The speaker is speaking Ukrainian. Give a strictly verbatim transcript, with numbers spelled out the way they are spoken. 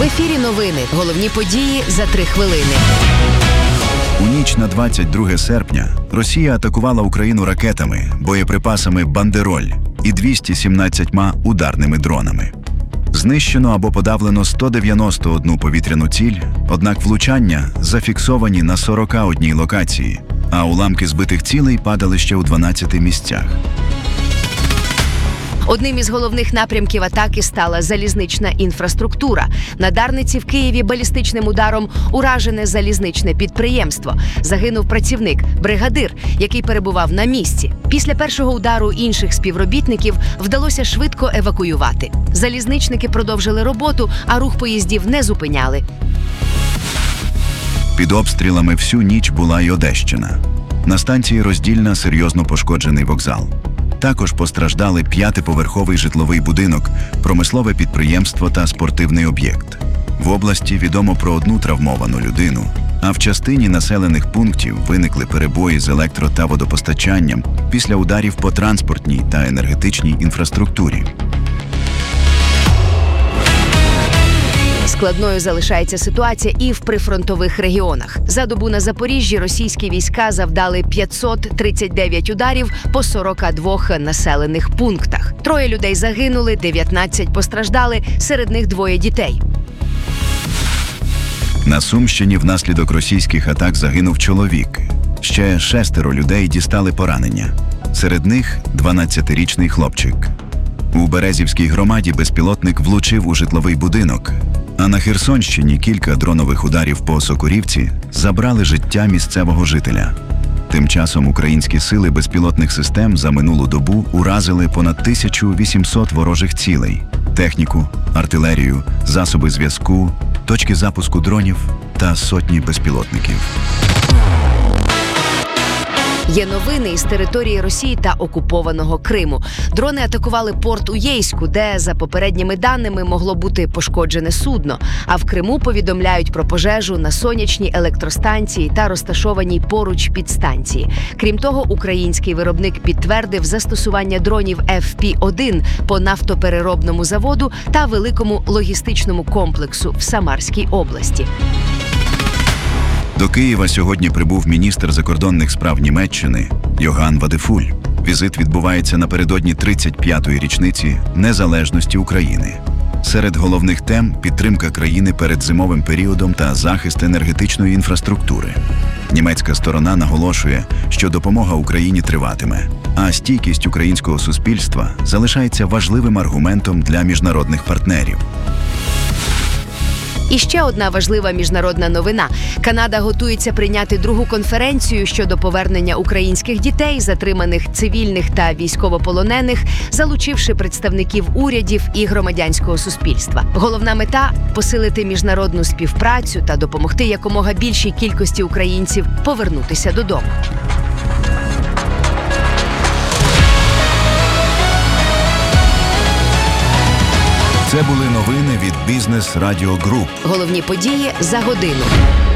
ефірі новини. Головні події за три хвилини. У ніч на двадцять друге серпня Росія атакувала Україну ракетами, боєприпасами «Бандероль» і двісті сімнадцятьма ударними дронами. Знищено або подавлено сто дев'яносто одну повітряну ціль, однак влучання зафіксовані на сорока одній локації, а уламки збитих цілей падали ще у дванадцяти місцях. Одним із головних напрямків атаки стала залізнична інфраструктура. На Дарниці в Києві балістичним ударом уражене залізничне підприємство. Загинув працівник, бригадир, який перебував на місці. Після першого удару інших співробітників вдалося швидко евакуювати. Залізничники продовжили роботу, а рух поїздів не зупиняли. Під обстрілами всю ніч була й Одещина. На станції Роздільна серйозно пошкоджений вокзал. Також постраждали п'ятиповерховий житловий будинок, промислове підприємство та спортивний об'єкт. В області відомо про одну травмовану людину, а в частині населених пунктів виникли перебої з електро- та водопостачанням після ударів по транспортній та енергетичній інфраструктурі. Складною залишається ситуація і в прифронтових регіонах. За добу на Запоріжжі російські війська завдали п'ятсот тридцять дев'ять ударів по сорока двох населених пунктах. Троє людей загинули, дев'ятнадцять постраждали, серед них двоє дітей. На Сумщині внаслідок російських атак загинув чоловік. Ще шестеро людей дістали поранення. Серед них дванадцятирічний хлопчик. У Березівській громаді безпілотник влучив у житловий будинок. А на Херсонщині кілька дронових ударів по Сокурівці забрали життя місцевого жителя. Тим часом українські сили безпілотних систем за минулу добу уразили понад тисячу вісімсот ворожих цілей – техніку, артилерію, засоби зв'язку, точки запуску дронів та сотні безпілотників. Є новини із території Росії та окупованого Криму. Дрони атакували порт у Єйську, де, за попередніми даними, могло бути пошкоджене судно. А в Криму повідомляють про пожежу на сонячній електростанції та розташованій поруч підстанції. Крім того, український виробник підтвердив застосування дронів еф пі один по нафтопереробному заводу та великому логістичному комплексу в Самарській області. До Києва сьогодні прибув міністр закордонних справ Німеччини Йоган Вадефуль. Візит відбувається напередодні тридцять п'ятої річниці незалежності України. Серед головних тем – підтримка країни перед зимовим періодом та захист енергетичної інфраструктури. Німецька сторона наголошує, що допомога Україні триватиме, а стійкість українського суспільства залишається важливим аргументом для міжнародних партнерів. І ще одна важлива міжнародна новина. Канада готується прийняти другу конференцію щодо повернення українських дітей, затриманих цивільних та військовополонених, залучивши представників урядів і громадянського суспільства. Головна мета – посилити міжнародну співпрацю та допомогти якомога більшій кількості українців повернутися додому. Це були новини від Бізнес Радіо Груп. Головні події за годину.